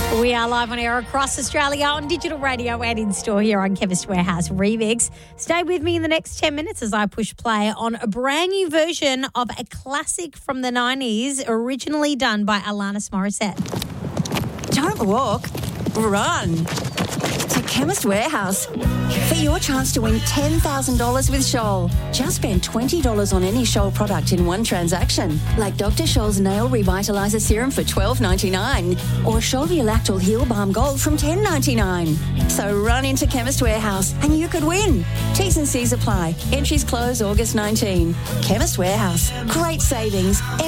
We are live on air across Australia on digital radio and in store here on Chemist Warehouse Remix. Stay with me in the next 10 minutes as I push play on a brand new version of a classic from the 90s, originally done by Alanis Morissette. Don't walk, run to Chemist Warehouse for your chance to win $10,000 with Scholl. Just spend $20 on any Scholl product in one transaction, like Dr. Scholl's Nail Revitalizer Serum for $12.99 or Scholl Ulactal Heal Balm Gold from $10.99. So run into Chemist Warehouse and you could win. T's and C's apply. Entries close August 19. Chemist Warehouse. Great savings